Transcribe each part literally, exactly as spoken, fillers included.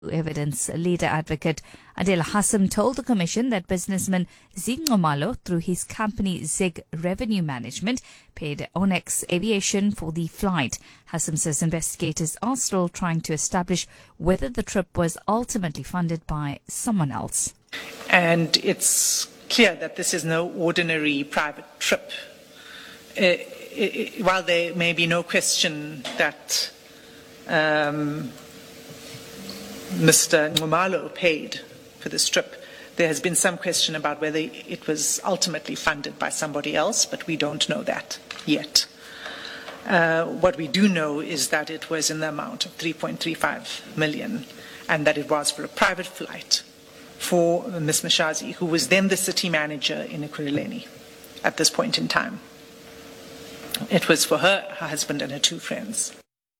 Evidence leader advocate Adela Hassan told the commission that businessman Zinqomalo, through his company Zig Revenue Management, paid Onyx Aviation for the flight. Hassan says investigators are still trying to establish whether the trip was ultimately funded by someone else. And it's clear that this is no ordinary private trip. Uh, it, while there may be no question that um, Mister Nxumalo paid for this trip, there has been some question about whether it was ultimately funded by somebody else, but we don't know that yet. Uh, what we do know is that it was in the amount of three point three five million, and that it was for a private flight for Miz Mashazi, who was then the city manager in Ekurhuleni at this point in time. It was for her, her husband, and her two friends.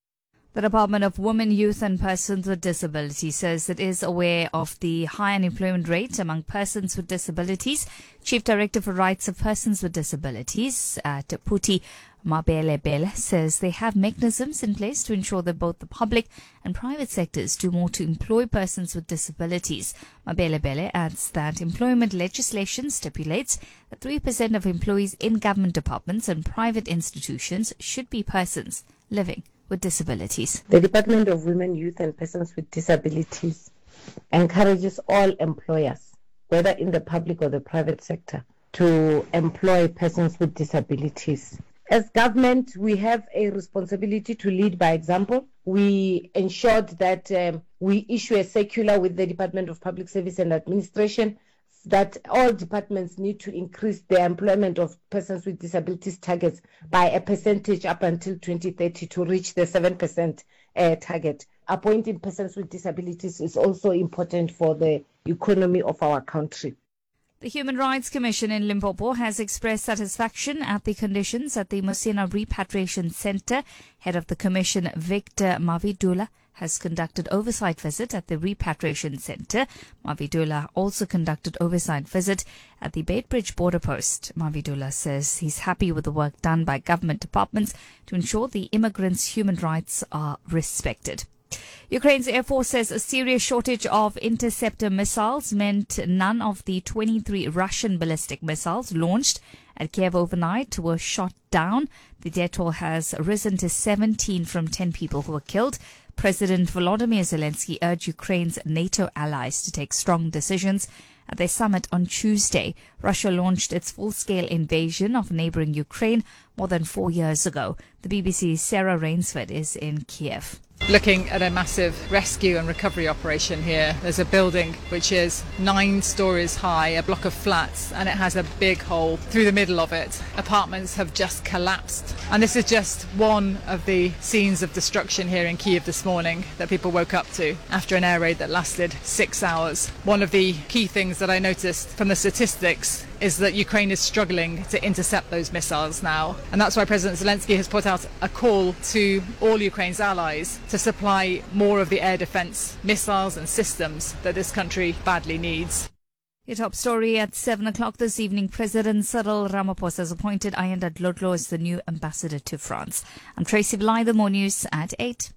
The Department of Women, Youth and Persons with Disabilities says it is aware of the high unemployment rate among persons with disabilities. Chief Director for Rights of Persons with Disabilities at Puti, Mabelebele, says they have mechanisms in place to ensure that both the public and private sectors do more to employ persons with disabilities. Mabelebele adds that employment legislation stipulates that three percent of employees in government departments and private institutions should be persons living with disabilities. The Department of Women, Youth and Persons with Disabilities encourages all employers, whether in the public or the private sector, to employ persons with disabilities. As government, we have a responsibility to lead by example. We ensured that um, we issue a circular with the Department of Public Service and Administration that all departments need to increase their employment of persons with disabilities targets by a percentage up until twenty thirty to reach the seven percent uh, target. Appointing persons with disabilities is also important for the economy of our country. The Human Rights Commission in Limpopo has expressed satisfaction at the conditions at the Musina Repatriation Centre. Head of the Commission, Victor Mavidula, has conducted oversight visit at the Repatriation Centre. Mavidula also conducted oversight visit at the Beitbridge border post. Mavidula says he's happy with the work done by government departments to ensure the immigrants' human rights are respected. Ukraine's Air Force says a serious shortage of interceptor missiles meant none of the twenty-three Russian ballistic missiles launched at Kiev overnight were shot down. The death toll has risen to seventeen from ten people who were killed. President Volodymyr Zelensky urged Ukraine's NATO allies to take strong decisions. At their summit on Tuesday, Russia launched its full-scale invasion of neighboring Ukraine more than four years ago. The B B C's Sarah Rainsford is in Kiev. Looking at a massive rescue and recovery operation here. There's a building which is nine stories high, a block of flats, and it has a big hole through the middle of it. Apartments have just collapsed. And this is just one of the scenes of destruction here in Kiev this morning that people woke up to after an air raid that lasted six hours. One of the key things that I noticed from the statistics is that Ukraine is struggling to intercept those missiles now. And that's why President Zelensky has put out a call to all Ukraine's allies to supply more of the air defense missiles and systems that this country badly needs. Your top story at seven o'clock this evening. President Cyril Ramaphosa has appointed Ayanda Dlodlo as the new ambassador to France. I'm Tracy Bly, the More News at eight.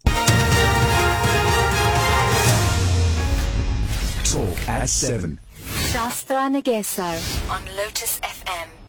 Talk at seven. Shastra Nageso on Lotus F M.